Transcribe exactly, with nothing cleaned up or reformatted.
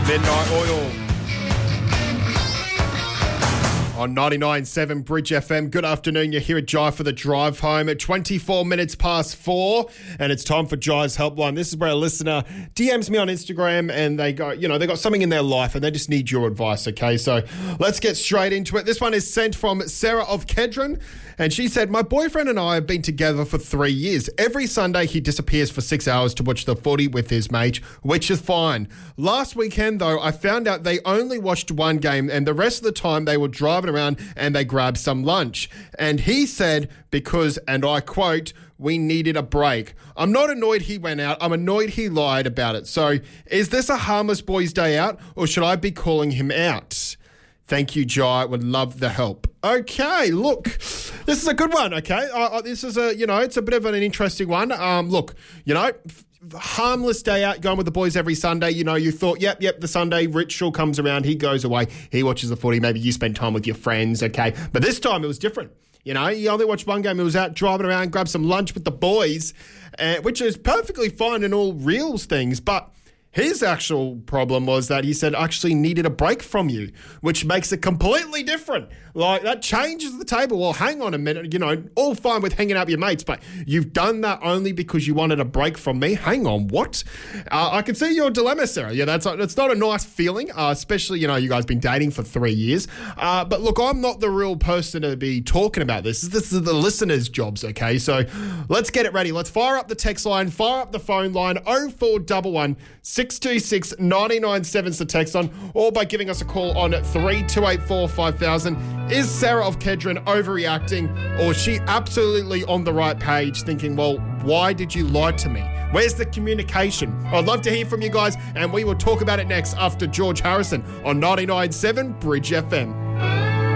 Midnight Oil on ninety-nine point seven Bridge F M. Good afternoon. You're here at Jai for the drive home at twenty-four minutes past four, and it's time for Jai's Helpline. This is where a listener D Ms me on Instagram and they go, you know, they got something in their life and they just need your advice, okay? So let's get straight into it. This one is sent from Sarah of Kedron, and she said, my boyfriend and I have been together for three years. Every Sunday he disappears for six hours to watch the footy with his mate, which is fine. Last weekend, though, I found out they only watched one game and the rest of the time they were driving around and they grabbed some lunch. And he said, because, and I quote, we needed a break. I'm not annoyed he went out. I'm annoyed he lied about it. So is this a harmless boys' day out or should I be calling him out? Thank you, Jai. Would love the help. Okay, look, this is a good one, okay? Uh, this is a, you know, it's a bit of an interesting one. Um, look, you know, harmless day out, going with the boys every Sunday. You know, you thought, yep, yep, the Sunday ritual comes around, he goes away, he watches the footy, maybe you spend time with your friends, okay? But this time it was different. You know, you only watched one game, it was out driving around, grab some lunch with the boys, uh, which is perfectly fine in all reals things, but his actual problem was that he said actually needed a break from you, which makes it completely different. Like, that changes the table. Well, hang on a minute. You know, all fine with hanging out with your mates, but you've done that only because you wanted a break from me. Hang on, what? Uh, I can see your dilemma, Sarah. Yeah, that's, that's not a nice feeling, uh, especially, you know, you guys been dating for three years. Uh, but look, I'm not the real person to be talking about this. This is the listeners' jobs, okay? So let's get it ready. Let's fire up the text line, fire up the phone line, oh four one one, six two six, nine nine seven is the text on, or by giving us a call on three two eight four, five thousand. Is Sarah of Kedron overreacting, or is she absolutely on the right page thinking, well, why did you lie to me? Where's the communication? I'd love to hear from you guys, and we will talk about it next after George Harrison on ninety-nine point seven Bridge F M.